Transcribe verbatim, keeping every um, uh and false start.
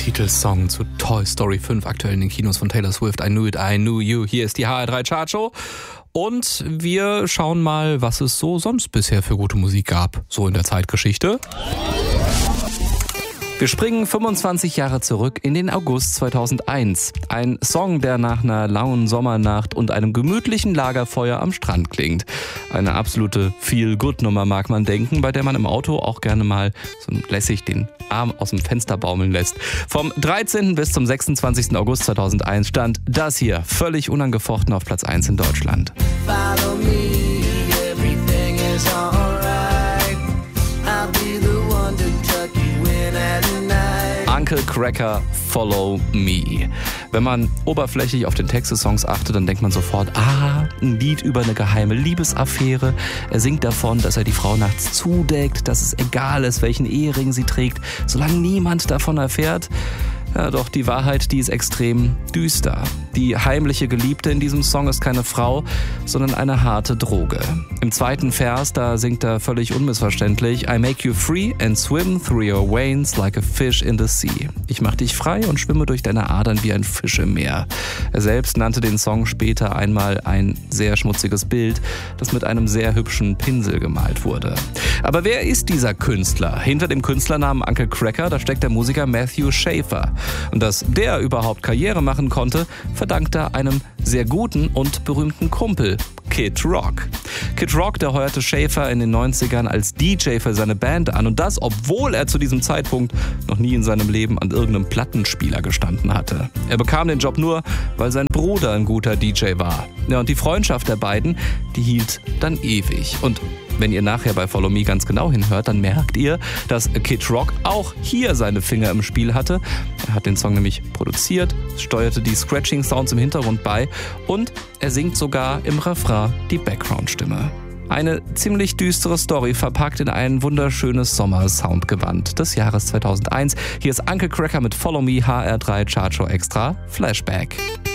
Titelsong zu Toy Story fünf, aktuell in den Kinos von Taylor Swift. I Knew It, I Knew You. Hier ist die H R drei Chartshow. Und wir schauen mal, was es so sonst bisher für gute Musik gab, so in der Zeitgeschichte. Wir springen fünfundzwanzig Jahre zurück in den August zweitausendeins. Ein Song, der nach einer lauen Sommernacht und einem gemütlichen Lagerfeuer am Strand klingt. Eine absolute Feel-Good-Nummer, mag man denken, bei der man im Auto auch gerne mal so lässig den Arm aus dem Fenster baumeln lässt. Vom dreizehnten bis zum sechsundzwanzigsten August zweitausendeins stand das hier völlig unangefochten auf Platz eins in Deutschland. Follow me, everything is alright. I'll be the one to tuck you in at night. Uncle Kracker, Follow Me. Wenn man oberflächlich auf den Text des Songs achtet, dann denkt man sofort, ah, ein Lied über eine geheime Liebesaffäre. Er singt davon, dass er die Frau nachts zudeckt, dass es egal ist, welchen Ehering sie trägt, solange niemand davon erfährt. Ja, doch die Wahrheit, die ist extrem düster. Die heimliche Geliebte in diesem Song ist keine Frau, sondern eine harte Droge. Im zweiten Vers, da singt er völlig unmissverständlich: I make you free and swim through your veins like a fish in the sea. Ich mach dich frei und schwimme durch deine Adern wie ein Fisch im Meer. Er selbst nannte den Song später einmal ein sehr schmutziges Bild, das mit einem sehr hübschen Pinsel gemalt wurde. Aber wer ist dieser Künstler? Hinter dem Künstlernamen Uncle Kracker, da steckt der Musiker Matthew Shaffer. Und dass der überhaupt Karriere machen konnte, verdankt er einem sehr guten und berühmten Kumpel, Kid Rock. Kid Rock, der heuerte Shaffer in den neunzigern als D J für seine Band an, und das, obwohl er zu diesem Zeitpunkt noch nie in seinem Leben an irgendeinem Plattenspieler gestanden hatte. Er bekam den Job nur, weil sein Bruder ein guter D J war. Ja, und die Freundschaft der beiden, die hielt dann ewig. Und wenn ihr nachher bei Follow Me ganz genau hinhört, dann merkt ihr, dass Kid Rock auch hier seine Finger im Spiel hatte. Er hat den Song nämlich produziert, steuerte die Scratching-Sounds im Hintergrund bei und er singt sogar im Refrain die Background-Stimme. Eine ziemlich düstere Story, verpackt in ein wunderschönes Sommer-Soundgewand des Jahres zweitausendeins. Hier ist Uncle Kracker mit Follow Me, H R drei Chartshow Extra Flashback.